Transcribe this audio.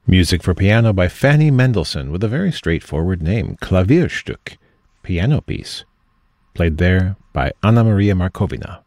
Music for piano by Fanny Mendelssohn with a very straightforward name, Klavierstück, piano piece, played there by Anna Maria Markovina.